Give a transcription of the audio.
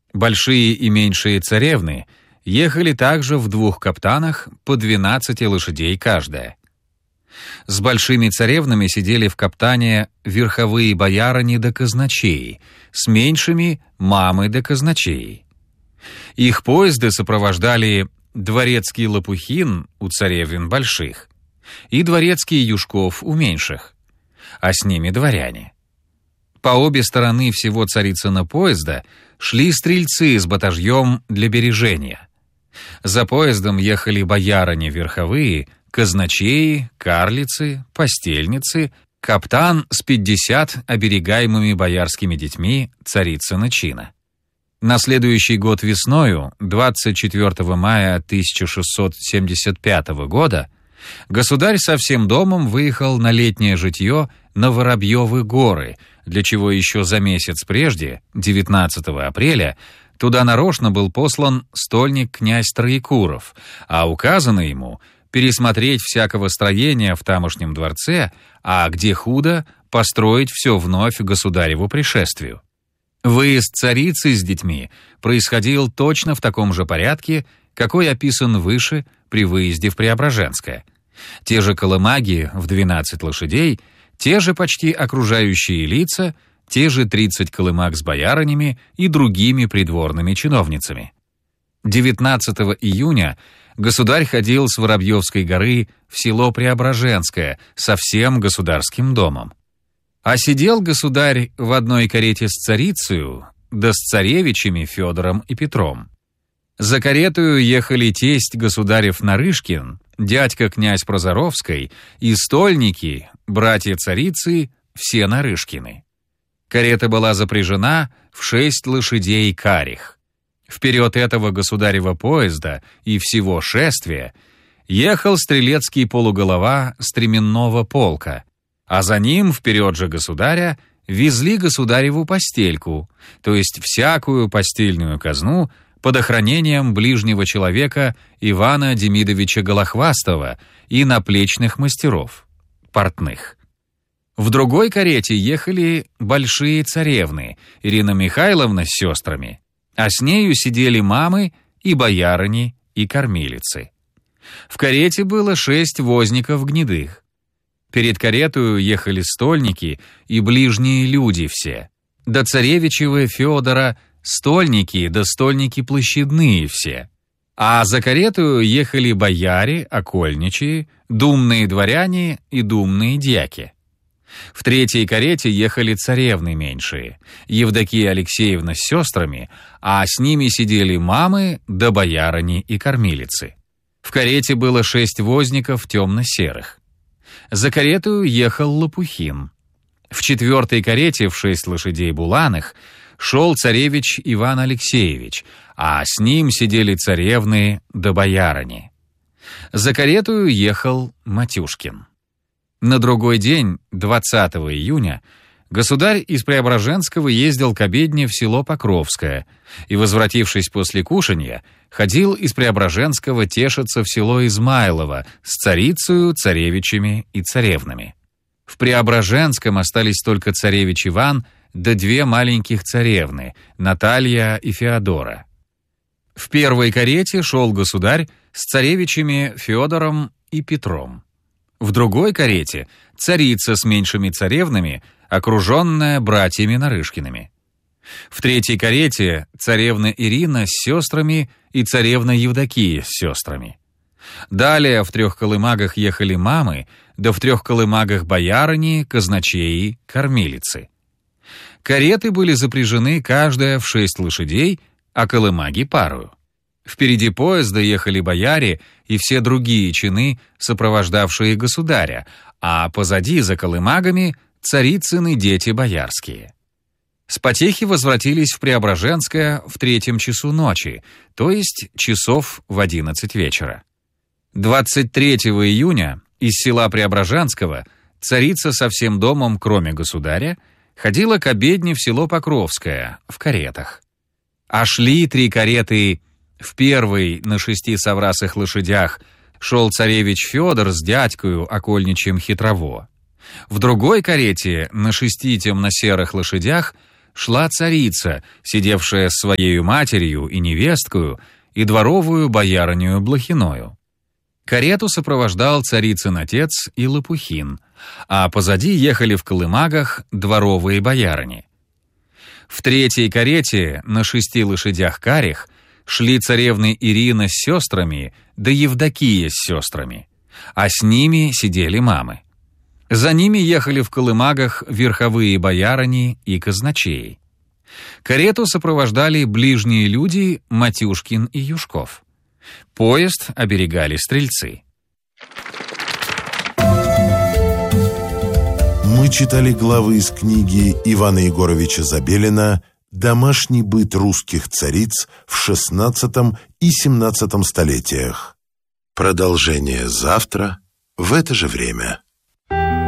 Большие и меньшие царевны ехали также в 2 каптанах по 12 лошадей каждая. С большими царевнами сидели в каптане верховые боярыни да казначеи, с меньшими — мамы да казначеи. Их поезды сопровождали дворецкий Лопухин у царевен больших и дворецкий Юшков у меньших, а с ними дворяне. По обе стороны всего царицына поезда шли стрельцы с батажьем для бережения. За поездом ехали боярыни верховые, казначеи, карлицы, постельницы, каптан с 50 оберегаемыми боярскими детьми царицына чина. На следующий год весною, 24 мая 1675 года, государь со всем домом выехал на летнее житье на Воробьевы горы, для чего еще за месяц прежде, 19 апреля, туда нарочно был послан стольник князь Троекуров, а указано ему пересмотреть всякого строения в тамошнем дворце, а где худо, построить все вновь государеву пришествию. Выезд царицы с детьми происходил точно в таком же порядке, какой описан выше при выезде в Преображенское. Те же колымаги в 12 лошадей, те же почти окружающие лица, те же 30 колымаг с боярынями и другими придворными чиновницами. 19 июня государь ходил с Воробьевской горы в село Преображенское со всем государским домом. А сидел государь в одной карете с царицею, да с царевичами Федором и Петром. За каретою ехали тесть государев Нарышкин, дядька князь Прозоровской и стольники, братья царицы, все Нарышкины. Карета была запряжена в 6 лошадей карих. Вперед этого государева поезда и всего шествия ехал стрелецкий полуголова стременного полка, а за ним, вперед же государя, везли государеву постельку, то есть всякую постельную казну под охранением ближнего человека Ивана Демидовича Голохвастова и наплечных мастеров, портных. В другой карете ехали большие царевны, Ирина Михайловна с сестрами, а с нею сидели мамы и боярыни и кормилицы. В карете было 6 возников гнедых. Перед каретою ехали стольники и ближние люди все. Да царевичевы Федора стольники, да стольники площадные все. А за каретою ехали бояре, окольничие, думные дворяне и думные дьяки. В третьей карете ехали царевны меньшие, Евдокия Алексеевна с сестрами, а с ними сидели мамы, да боярыни и кормилицы. В карете было 6 возников темно-серых. За каретою ехал Лопухин. В 4-й карете в 6 лошадей буланых шел царевич Иван Алексеевич, а с ним сидели царевны да боярыни. За каретою ехал Матюшкин. На другой день, 20 июня, государь из Преображенского ездил к обедне в село Покровское и, возвратившись после кушанья, ходил из Преображенского тешиться в село Измайлово с царицею, царевичами и царевнами. В Преображенском остались только царевич Иван да 2 маленьких царевны, Наталья и Феодора. В 1-й карете шел государь с царевичами Федором и Петром. В другой карете царица с меньшими царевнами, окруженная братьями Нарышкиными. В 3-й карете царевна Ирина с сестрами и царевна Евдокия с сестрами. Далее в 3 колымагах ехали мамы, да в 3 колымагах боярыни, казначеи, кормилицы. Кареты были запряжены каждая в 6 лошадей, а колымаги парою. Впереди поезда ехали бояре и все другие чины, сопровождавшие государя, а позади за колымагами царицыны дети боярские. С потехи возвратились в Преображенское в 3 часу ночи, то есть часов в 11 вечера. 23 июня из села Преображенского царица со всем домом, кроме государя, ходила к обедне в село Покровское в каретах. А шли 3 кареты. В 1-й на 6 соврасых лошадях шел царевич Федор с дядькою окольничьим Хитрово. В другой карете на 6 темно-серых лошадях шла царица, сидевшая с своею матерью и невесткою, и дворовую боярыню Блохиною. Карету сопровождал царицын отец и Лопухин, а позади ехали в колымагах дворовые боярыни. В третьей карете на 6 лошадях карих шли царевны Ирина с сестрами, да Евдокия с сестрами, а с ними сидели мамы. За ними ехали в колымагах верховые боярыни и казначеи. Карету сопровождали ближние люди Матюшкин и Юшков. Поезд оберегали стрельцы. Мы читали главы из книги Ивана Егоровича Забелина «Домашний быт русских цариц в XVI и XVII столетиях». Продолжение завтра в это же время.